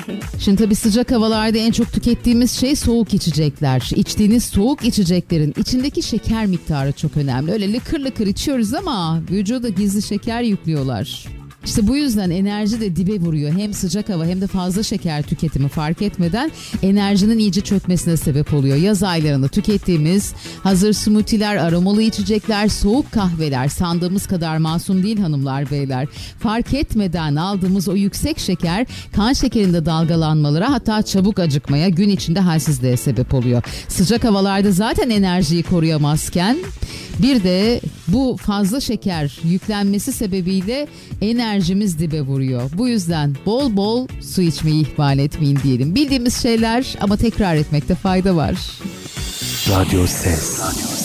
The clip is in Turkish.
Şimdi tabii sıcak havalarda en çok tükettiğimiz şey soğuk içecekler. İçtiğiniz soğuk içeceklerin içindeki şeker miktarı çok önemli. Öyle lıkır lıkır içiyoruz ama vücuda gizli şeker yüklüyorlar. İşte bu yüzden enerji de dibe vuruyor. Hem sıcak hava hem de fazla şeker tüketimi fark etmeden enerjinin iyice çökmesine sebep oluyor. Yaz aylarında tükettiğimiz hazır smoothie'ler, aromalı içecekler, soğuk kahveler sandığımız kadar masum değil hanımlar beyler. Fark etmeden aldığımız o yüksek şeker kan şekerinde dalgalanmalara, hatta çabuk acıkmaya, gün içinde halsizliğe sebep oluyor. Sıcak havalarda zaten enerjiyi koruyamazken bir de bu fazla şeker yüklenmesi sebebiyle enerjimiz dibe vuruyor. Bu yüzden bol bol su içmeyi ihmal etmeyin diyelim. Bildiğimiz şeyler ama tekrar etmekte fayda var. Radyo Ses.